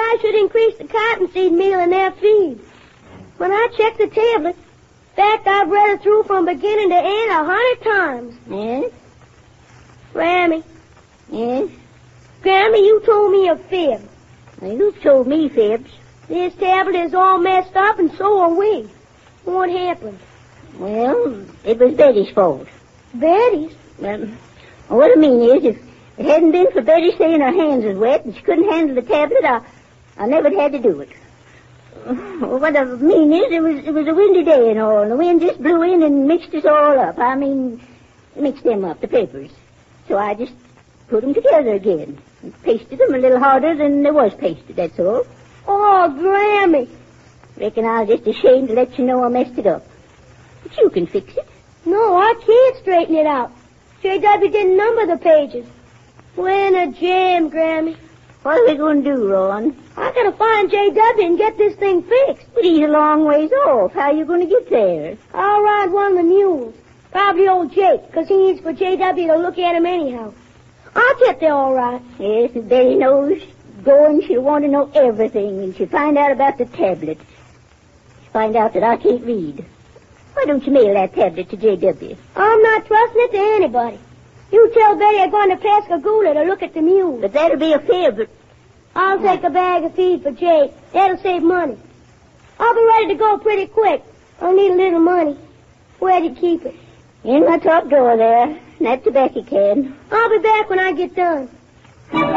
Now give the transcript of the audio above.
I should increase the cottonseed meal in their feed. When I checked the tablet, in fact, I've read it through from beginning to end 100 times. Yes? Grammy. Yes? Grammy, you told me a fib. Well, you told me fibs. This tablet is all messed up, and so are we. What happened? Well, it was Betty's fault. Betty's? What I mean is, if it hadn't been for Betty saying her hands was wet and she couldn't handle the tablet, I never had to do it. What I mean is, it was a windy day and all, and the wind just blew in and mixed us all up. I mean, mixed them up, the papers. So I just put them together again and pasted them a little harder than they was pasted, that's all. Oh, Grammy. Reckon I was just ashamed to let you know I messed it up. But you can fix it. No, I can't straighten it out. J.W. didn't number the pages. We're in a jam, Grammy. What are we going to do, Ron? I gotta find J.W. and get this thing fixed. But he's a long ways off. How are you going to get there? I'll ride one of the mules. Probably old Jake, because he needs for J.W. to look at him anyhow. I'll get there all right. Yes, if Betty knows going, she'll want to know everything, and she'll find out about the tablet. She'll find out that I can't read. Why don't you mail that tablet to J.W.? I'm not trusting it to anybody. You tell Betty I'm going to Pascagoula to look at the mule. But that'll be a fib. I'll take a bag of feed for Jake. That'll save money. I'll be ready to go pretty quick. I'll need a little money. Where'd you keep it? In my top drawer there. In that tobacco can. I'll be back when I get done.